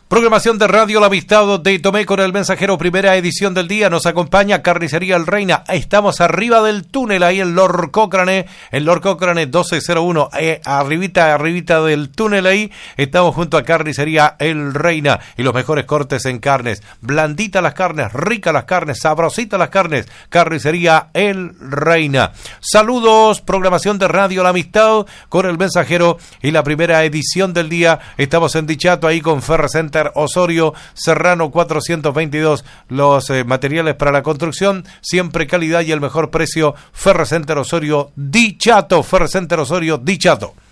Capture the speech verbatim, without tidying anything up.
Programación de Radio La Amistad de Tomé con el Mensajero, primera edición del día. Nos acompaña Carnicería El Reina. Estamos arriba del túnel, ahí en Lord Cochrane, en Lord Cochrane doce cero uno, eh, arribita, arribita del túnel ahí. Estamos junto a Carnicería El Reina y los mejores cortes en carnes. Blanditas las carnes, ricas las carnes, sabrositas las carnes. Carnicería El Reina. Saludos, programación de Radio La Amistad con el Mensajero y la primera edición del día. Estamos en Dichato, ahí con Ferrocenter Osorio, Serrano cuatrocientos veintidós, los eh, materiales para la construcción, siempre calidad y el mejor precio. Ferrocenter Osorio, Dichato, Ferrocenter Osorio, Dichato.